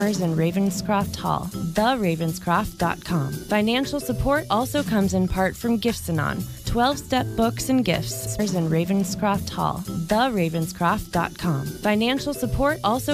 in Ravenscroft Hall, theravenscroft.com. Financial support also comes in part from Gifts-Anon, 12-step books and gifts in Ravenscroft Hall, theravenscroft.com. Financial support also